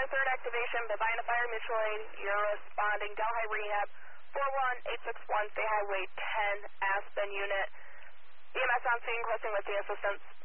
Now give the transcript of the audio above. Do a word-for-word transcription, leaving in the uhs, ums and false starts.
third activation, Bavina Fire Mutual Aid. You're responding. Delhi Rehab, four one eight six one, State Highway ten, Aspen Unit. E M S on scene, requesting lifting assistance.